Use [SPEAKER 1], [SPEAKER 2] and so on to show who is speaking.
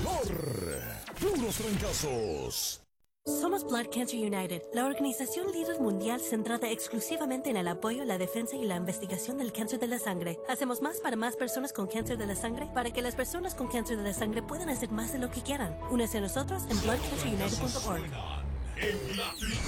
[SPEAKER 1] por Puros Trancazos.
[SPEAKER 2] Somos Blood Cancer United, la organización líder mundial centrada exclusivamente en el apoyo, la defensa y la investigación del cáncer de la sangre. Hacemos más para más personas con cáncer de la sangre para que las personas con cáncer de la sangre puedan hacer más de lo que quieran. Únese a nosotros en bloodcancerunited.org.
[SPEAKER 1] En Latino.